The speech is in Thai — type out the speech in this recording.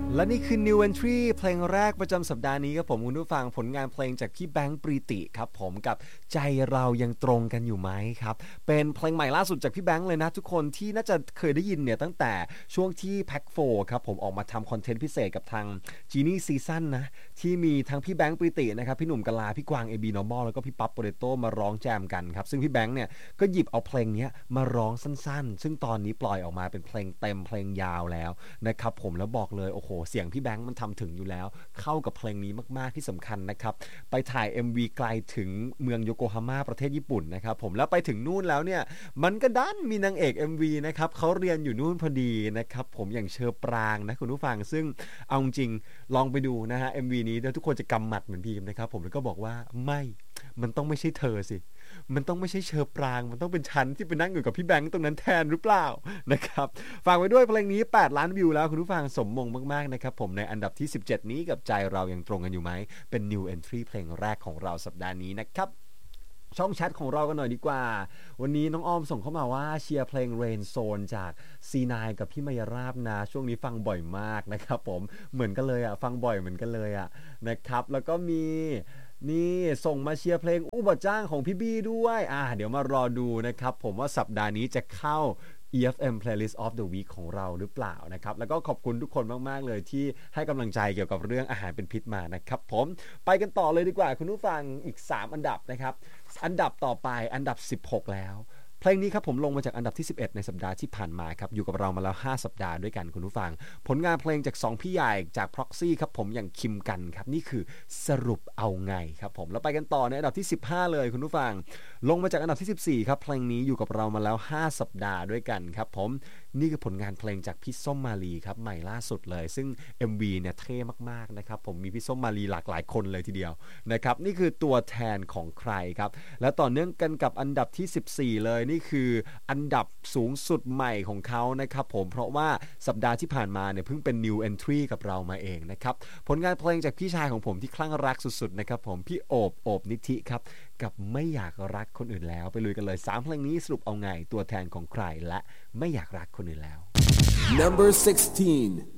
และนี่คือ New Entry เพลงแรกประจำสัปดาห์นี้ครับผมคุณผู้ฟังผลงานเพลงจากพี่แบงค์ปรีติครับผมกับใจเรายังตรงกันอยู่ไหมครับเป็นเพลงใหม่ล่าสุดจากพี่แบงค์เลยนะทุกคนที่น่าจะเคยได้ยินเนี่ยตั้งแต่ช่วงที่แพ็คโฟครับผมออกมาทำคอนเทนต์พิเศษกับทาง Genie Season นะที่มีทั้งพี่แบงค์ปรีตินะครับพี่หนุ่มกะลาพี่กวาง AB Normal แล้วก็พี่ปั๊บโปเตโต้มาร้องแจมกันครับซึ่งพี่แบงค์เนี่ยก็หยิบเอาเพลงนี้มาร้องสั้นๆซึ่งตอนนี้ปล่อยออกมาเป็นเพลงเต็มเพลงยาวแล้วนะครับผมแล้วบอกเลยโอ้โหเสียงพี่แบงค์มันทำถึงอยู่แล้วเข้ากับเพลงนี้มากๆที่สำคัญนะครับไปถ่าย MV ไกลถึงเมืองโยโกฮาม่าประเทศญี่ปุ่นนะครับผมแล้วไปถึงนู่นแล้วเนี่ยมันก็ดันมีนางเอก MV นะครับเขาเรียนอยู่นู่นพอดีนะครับผมอย่างเชอปรางนะคุณผู้ฟังซึ่งเอาจริงลองไปดูนะฮะ MV นี้แล้วทุกคนจะกำหมัดเหมือนพีมนะครับผมแล้วก็บอกว่ามันต้องไม่ใช่เธอสิมันต้องไม่ใช่เชอปรางมันต้องเป็นฉันที่ไปนั่งอยู่กับพี่แบงค์ตรงนั้นแทนหรือเปล่านะครับฝากไว้ด้วยเพลงนี้8ล้านวิวแล้วคุณผู้ฟังสมมงมากๆนะครับผมในอันดับที่17นี้กับใจเรายังตรงกันอยู่ไหมเป็น New Entry เพลงแรกของเราสัปดาห์นี้นะครับช่องแชทของเรากันหน่อยดีกว่าวันนี้น้องอ้อมส่งเข้ามาว่าเชียร์เพลง Rain Zone จาก C9 กับพี่มายราบนะช่วงนี้ฟังบ่อยมากนะครับผมเหมือนกันเลยอ่ะฟังบ่อยเหมือนกันเลยอ่ะนะครับแล้วก็มีนี่ส่งมาเชียร์เพลงอู้บ่จ้างของพี่บี้ด้วยเดี๋ยวมารอดูนะครับผมว่าสัปดาห์นี้จะเข้า EFM Playlist of the Week ของเราหรือเปล่านะครับแล้วก็ขอบคุณทุกคนมากๆเลยที่ให้กำลังใจเกี่ยวกับเรื่องอาหารเป็นพิษมานะครับผมไปกันต่อเลยดีกว่าคุณผู้ฟังอีก3อันดับนะครับอันดับต่อไปอันดับ16แล้วเพลงนี้ครับผมลงมาจากอันดับที่11ในสัปดาห์ที่ผ่านมาครับอยู่กับเรามาแล้ว5สัปดาห์ด้วยกันคุณผู้ฟังผลงานเพลงจาก2พี่ใหญ่จาก Proxy ครับผมอย่างคิมกันครับนี่คือสรุปเอาไงครับผมแล้วไปกันต่อในอันดับที่15เลยคุณผู้ฟังลงมาจากอันดับที่14ครับเพลงนี้อยู่กับเรามาแล้ว5สัปดาห์ด้วยกันครับผมนี่คือผลงานเพลงจากพี่ส้มมาลีครับใหม่ล่าสุดเลยซึ่ง MV เนี่ยเท่มากๆนะครับผมมีพี่ส้มมาลีหลากหลายคนเลยทีเดียวนะครับนี่คือตัวแทนของใครครับและต่อเนื่องกันกับอันดับที่14เลยนี่คืออันดับสูงสุดใหม่ของเขานะครับผมเพราะว่าสัปดาห์ที่ผ่านมาเนี่ยเพิ่งเป็น New Entry กับเรามาเองนะครับผลงานเพลงจากพี่ชายของผมที่คลั่งรักสุดๆนะครับผมพี่โอบนิธิครับกับไม่อยากรักคนอื่นแล้วไปลุยกันเลย3เพลงนี้สรุปเอาไงตัวแทนของใครและไม่อยากรักคนอื่นแล้ว Number 16